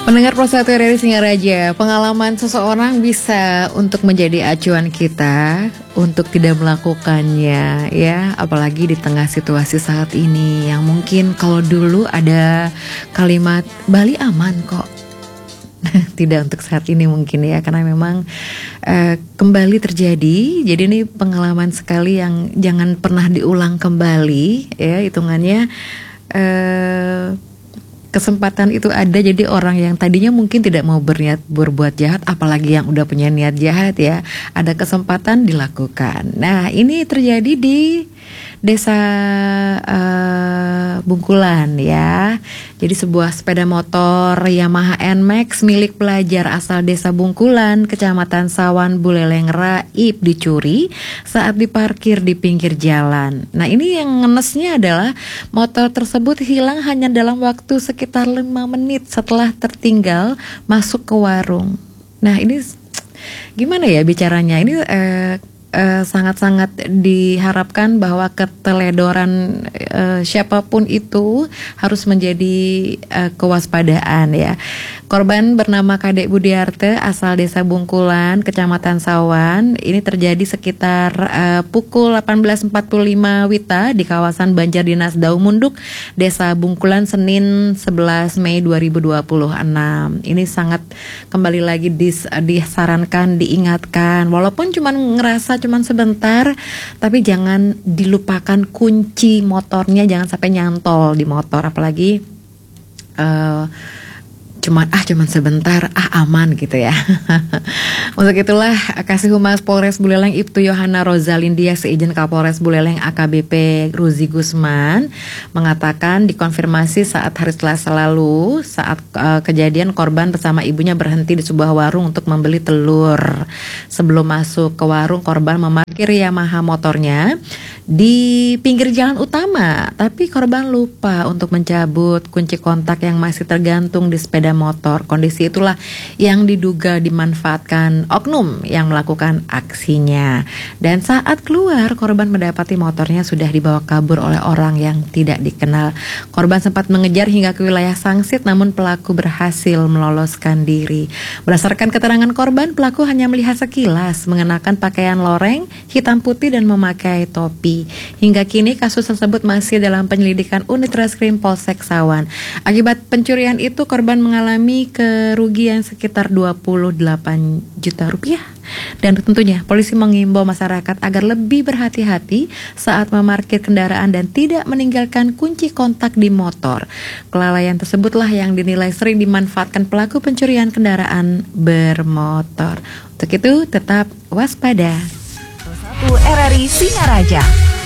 Pendengar Prosatu RRI Singaraja, pengalaman seseorang bisa untuk menjadi acuan kita untuk tidak melakukannya, ya, apalagi di tengah situasi saat ini yang mungkin kalau dulu ada kalimat Bali aman kok. Tidak untuk saat ini mungkin ya, karena memang kembali terjadi. Jadi ini pengalaman sekali yang jangan pernah diulang kembali, ya, hitungannya. Kesempatan itu ada, jadi orang yang tadinya mungkin tidak mau berniat berbuat jahat, apalagi yang udah punya niat jahat, ya, ada kesempatan dilakukan. Nah, ini terjadi di Desa Bungkulan, ya. Jadi sebuah sepeda motor Yamaha NMAX milik pelajar asal Desa Bungkulan, Kecamatan Sawan, Buleleng, Raib dicuri saat diparkir di pinggir jalan. Nah, ini yang ngenesnya adalah motor tersebut hilang hanya dalam waktu sekitar 5 menit setelah tertinggal masuk ke warung. Nah, ini gimana ya bicaranya? Ini sangat-sangat diharapkan bahwa keteledoran siapapun itu harus menjadi kewaspadaan, ya. Korban bernama Kadek Budiarte asal Desa Bungkulan, Kecamatan Sawan. Ini terjadi sekitar pukul 18.45 WITA di kawasan Banjar Dinas Daumunduk, Desa Bungkulan, Senin 11 Mei 2026. Ini sangat kembali lagi disarankan, diingatkan, walaupun cuman sebentar, tapi jangan dilupakan kunci motornya, jangan sampai nyantol di motor, apalagi cuman sebentar, aman gitu ya. Untuk itulah Kasih Humas Polres Buleleng Ibtu Yohana Rozalindia seizin Kapolres Buleleng AKBP Ruzi Gusman mengatakan dikonfirmasi saat hari Selasa lalu saat kejadian korban bersama ibunya berhenti di sebuah warung untuk membeli telur. Sebelum masuk ke warung, korban memarkir Yamaha motornya di pinggir jalan utama, tapi korban lupa untuk mencabut kunci kontak yang masih tergantung di sepeda motor. Kondisi itulah yang diduga dimanfaatkan oknum yang melakukan aksinya. Dan saat keluar, korban mendapati motornya sudah dibawa kabur oleh orang yang tidak dikenal. Korban sempat mengejar hingga ke wilayah Sangsit, namun pelaku berhasil meloloskan diri. Berdasarkan keterangan korban, pelaku hanya melihat sekilas, mengenakan pakaian loreng hitam putih dan memakai topi. Hingga kini kasus tersebut masih dalam penyelidikan Unit Reskrim Polsek Sawan. Akibat pencurian itu korban mengalami kerugian sekitar 28 juta rupiah. Dan tentunya polisi mengimbau masyarakat agar lebih berhati-hati saat memarkir kendaraan dan tidak meninggalkan kunci kontak di motor. Kelalaian tersebutlah yang dinilai sering dimanfaatkan pelaku pencurian kendaraan bermotor. Untuk itu tetap waspada. RRI Singaraja.